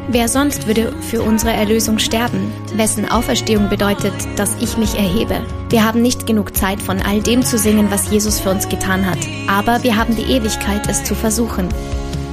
Wer sonst würde für unsere Erlösung sterben, wessen Auferstehung bedeutet, dass ich mich erhebe? Wir haben nicht genug Zeit, von all dem zu singen, was Jesus für uns getan hat. Aber wir haben die Ewigkeit, es zu versuchen.